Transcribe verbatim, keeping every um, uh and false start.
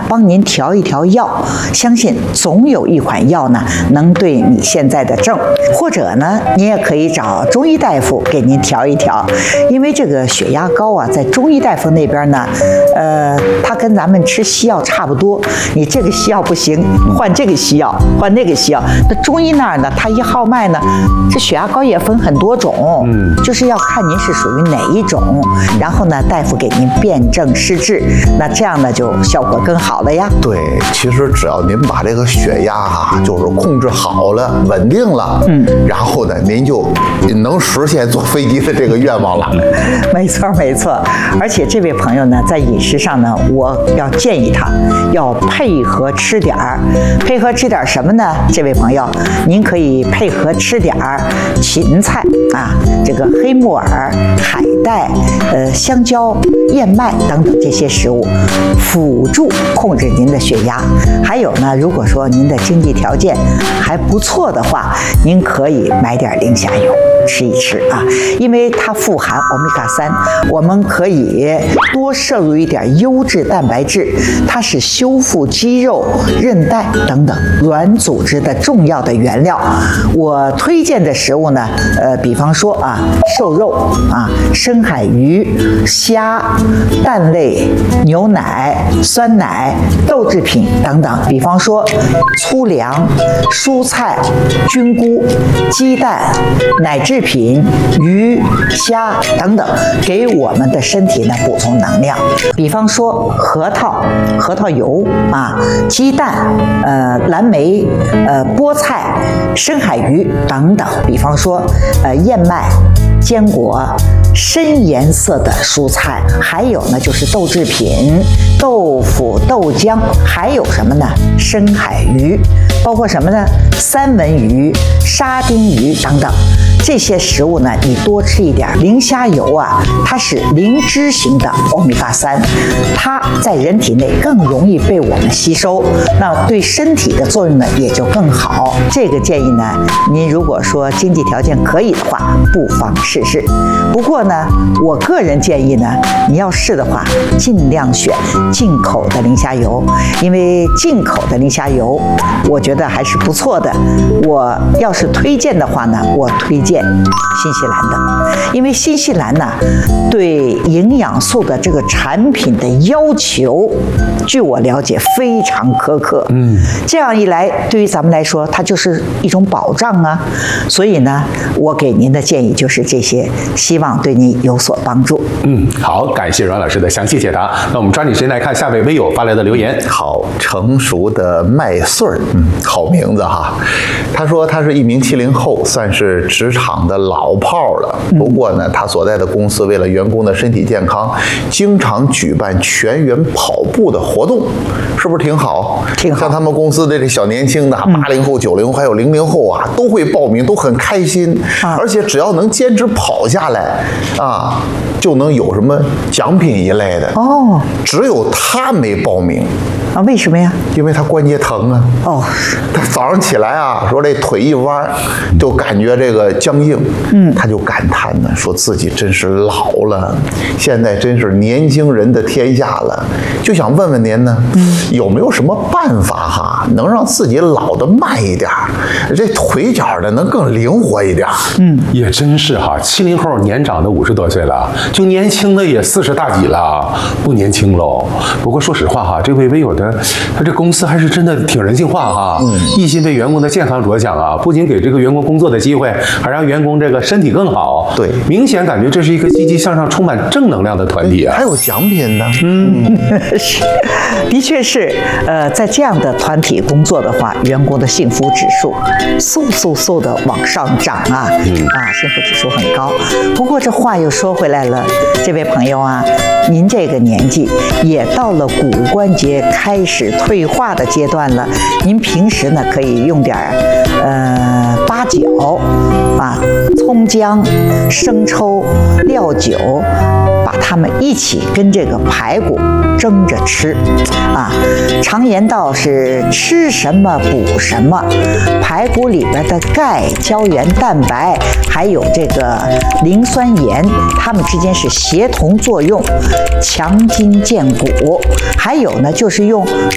帮您调一调药，相信总有一款药呢能对你现在的症，或者呢，你也可以找中医大夫给您调一调，因为这个血压高啊，在中医大夫那边呢，呃，它跟咱们吃西药差不多，你这个西药不行，换这个西药，换那个西药。那中医那儿呢，它一号脉呢，这血压高也分很多种，嗯，就是要看您是属于哪一种，然后呢，大夫给您辨证施治，那这样呢就效果更好了呀。 对，其实只要您把这个血压啊，就是控制好了、稳定了，嗯，然后呢，您就能实现坐飞机的这个愿望了。 没错，没错。而且这位朋友呢，在饮食上呢，我要建议他要配合吃点儿，配合吃点什么呢？这位朋友，您可以配合吃点儿芹菜啊，这个黑木耳、海带、呃香蕉、燕麦等等这些食物，辅助控制您的血压。还有呢，如果说您的经济条件还不错的话，您可以买点磷虾油吃一吃啊，因为它富含欧米伽三，我们可以多摄入一点优质蛋白质，它是修复肌肉、韧带等等软组织的重要的原料。我推荐的食物呢，呃，比方说啊，瘦肉啊，深海鱼、虾、蛋类、牛奶、酸奶、豆制品等等，比方说粗粮、蔬菜、菌菇、鸡蛋、奶制品、鱼、虾等等，给我们的身体呢补充能量。比方说核桃、核桃油啊，鸡蛋、呃蓝莓、呃菠菜、深海鱼等等。比方说呃燕麦、坚果、深颜色的蔬菜，还有呢就是豆制品、豆腐、豆浆，还有什么呢？深海鱼，包括什么呢？三文鱼、沙丁鱼等等。这些食物呢，你多吃一点。磷虾油啊，它是磷脂型的欧米伽三，它在人体内更容易被我们吸收，那对身体的作用呢也就更好。这个建议呢，您如果说经济条件可以的话，不妨试试。不过呢，我个人建议呢，你要试的话，尽量选进口的磷虾油，因为进口的磷虾油，我觉得还是不错的。我要是推荐的话呢，我推荐新西兰的，因为新西兰呢对营养素的这个产品的要求，据我了解非常苛刻。嗯，这样一来，对于咱们来说，它就是一种保障啊。所以呢，我给您的建议就是这些，希望对您有所帮助。 嗯，好，感谢阮老师的详细解答。那我们抓紧时间来看下位微友发来的留言。 好，成熟的麦穗儿，嗯，好名字哈。他说他是一名七零后，算是职场的老炮了。不过呢，他所在的公司为了员工的身体健康，经常举办全员跑步的活动，是不是挺好？ 挺好。 像他们公司的这小年轻的八零后、九零后还有零零后啊，都会报名，都很开心。啊、而且只要能坚持跑下来啊，就能有什么奖品一类的。 哦， 只有他没报名。 啊，为什么呀？ 因为他关节疼啊。 哦， 他早上起来啊，说这腿一弯，就感觉这个僵硬。嗯，他就感叹呢，说自己真是老了，现在真是年轻人的天下了。就想问问您呢，嗯、有没有什么办法哈，能让自己老得慢一点，这腿脚呢能更灵活一点？ 嗯，也真是哈，七零后年长的五十多岁了，就年轻的也四十大几了，不年轻喽。不过说实话哈，这位微友的他这公司还是真的挺人性化哈，嗯，一心为员工的健康着想啊，不仅给这个员工工作的机会，还让员工这个身体更好。 对， 明显感觉这是一个积极向上、充满正能量的团体啊。 还有奖品呢。 嗯，是，的确是。呃，在这样的团体工作的话，员工的幸福指数嗖嗖嗖的往上涨啊，嗯、啊，幸福指数很高。不过这话又说回来了，这位朋友啊，您这个年纪也到了骨关节开始退化的阶段了，您平时呢可以用点呃八角啊、葱姜、生抽、料酒，把它们一起跟这个排骨蒸着吃啊。常言道是吃什么补什么，排骨里边的钙、胶原蛋白还有这个磷酸盐，它们之间是协同作用，强筋健骨。还有呢，就是用